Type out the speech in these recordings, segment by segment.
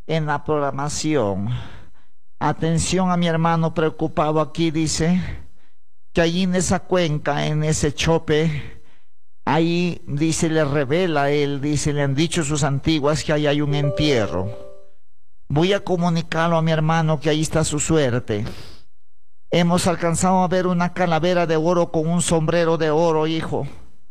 en la programación. Atención a mi hermano preocupado aquí, dice que allí en esa cuenca, en ese chope, ahí dice, le revela él, dice, le han dicho sus antiguas que ahí hay un entierro. Voy a comunicarlo a mi hermano que ahí está su suerte. Hemos alcanzado a ver una calavera de oro con un sombrero de oro, hijo.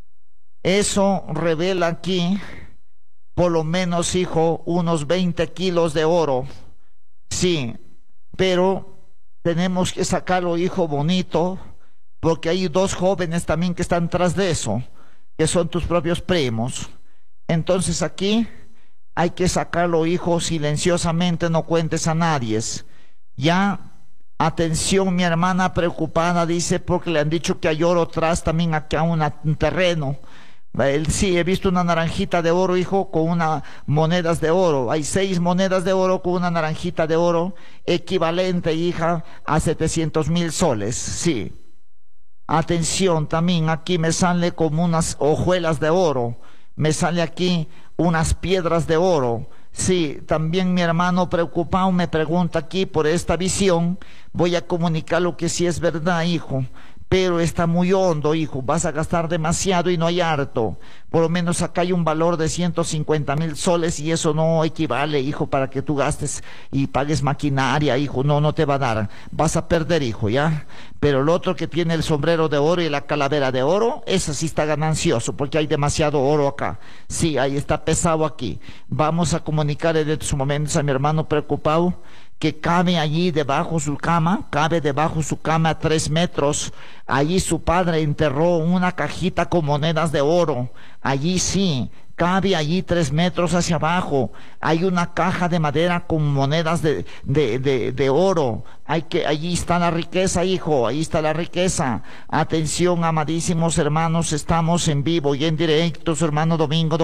Eso revela aquí, por lo menos, hijo, unos 20 kilos de oro. Sí, pero tenemos que sacarlo, hijo, bonito, porque hay dos jóvenes también que están tras de eso, que son tus propios primos. Entonces aquí hay que sacarlo, hijo, silenciosamente, no cuentes a nadie. Ya, atención, mi hermana preocupada, dice, porque le han dicho que hay oro atrás también aquí a un terreno. Sí, he visto una naranjita de oro, hijo, con unas monedas de oro. Hay 6 monedas de oro con una naranjita de oro, equivalente, hija, a 700,000 soles. Sí. Atención, también aquí me sale como unas hojuelas de oro. Me sale aquí unas piedras de oro. Sí, también mi hermano preocupado me pregunta aquí por esta visión. Voy a comunicar lo que sí es verdad, hijo. Pero está muy hondo, hijo, vas a gastar demasiado y no hay harto. Por lo menos acá hay un valor de 150,000 soles y eso no equivale, hijo, para que tú gastes y pagues maquinaria, hijo, no te va a dar. Vas a perder, hijo, ¿ya? Pero el otro que tiene el sombrero de oro y la calavera de oro, ese sí está ganancioso, porque hay demasiado oro acá. Sí, ahí está pesado aquí. Vamos a comunicar en estos momentos a mi hermano preocupado que cabe allí debajo su cama, cabe debajo su cama a 3 metros. Allí su padre enterró una cajita con monedas de oro. Allí sí, cabe allí 3 metros hacia abajo. Hay una caja de madera con monedas de oro. Allí está la riqueza, hijo, ahí está la riqueza. Atención, amadísimos hermanos, estamos en vivo y en directo, su hermano Domingo.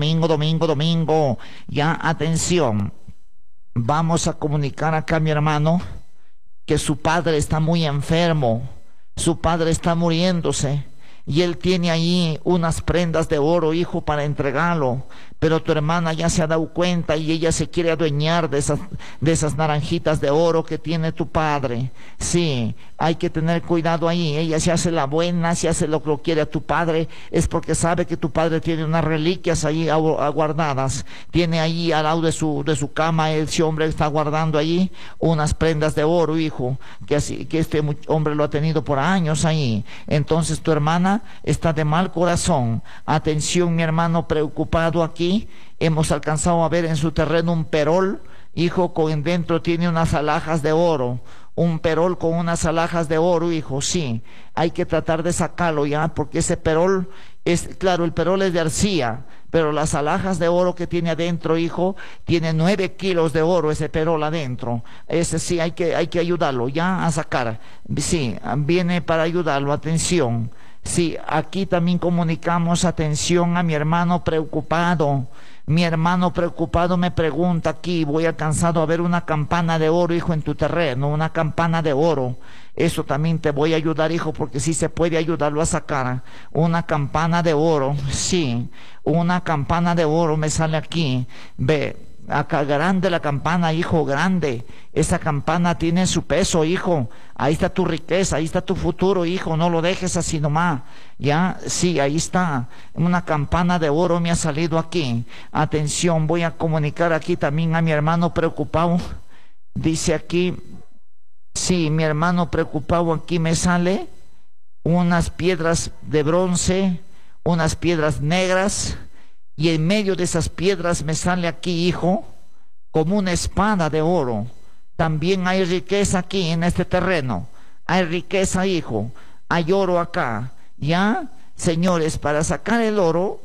Ya, atención. Vamos a comunicar acá a mi hermano que su padre está muy enfermo, su padre está muriéndose y él tiene ahí unas prendas de oro, hijo, para entregarlo. Pero tu hermana ya se ha dado cuenta y ella se quiere adueñar de esas naranjitas de oro que tiene tu padre. Sí, hay que tener cuidado ahí. Ella se hace la buena, se hace lo que lo quiere a tu padre, es porque sabe que tu padre tiene unas reliquias ahí guardadas. Tiene ahí al lado de su cama, ese hombre está guardando ahí unas prendas de oro, hijo, que este hombre lo ha tenido por años ahí. Entonces tu hermana está de mal corazón. Atención, mi hermano preocupado aquí. Hemos alcanzado a ver en su terreno un perol, hijo, con dentro tiene unas alhajas de oro. Un perol con unas alhajas de oro, hijo, sí. Hay que tratar de sacarlo ya, porque ese perol claro, el perol es de arcilla, pero las alhajas de oro que tiene adentro, hijo, tiene 9 kilos de oro ese perol adentro. Ese sí, hay que ayudarlo ya a sacar. Sí, viene para ayudarlo, atención. Sí, aquí también comunicamos atención a mi hermano preocupado. Mi hermano preocupado me pregunta aquí, voy alcanzado a ver una campana de oro, hijo, en tu terreno, una campana de oro. Eso también te voy a ayudar, hijo, porque sí se puede ayudarlo a sacar. Una campana de oro, sí, una campana de oro me sale aquí. Ve. Acá grande la campana, hijo, grande. Esa campana tiene su peso, hijo. Ahí está tu riqueza, ahí está tu futuro, hijo. No lo dejes así nomás. Ya, sí, ahí está. Una campana de oro me ha salido aquí. Atención, voy a comunicar aquí también a mi hermano preocupado. Dice aquí, sí, mi hermano preocupado aquí me sale unas piedras de bronce, unas piedras negras. Y en medio de esas piedras me sale aquí, hijo, como una espada de oro. También hay riqueza aquí en este terreno. Hay riqueza, hijo. Hay oro acá. ¿Ya? Señores, para sacar el oro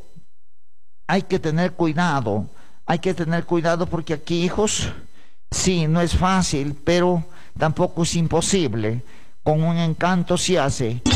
hay que tener cuidado. Hay que tener cuidado porque aquí, hijos, sí, no es fácil, pero tampoco es imposible. Con un encanto se hace.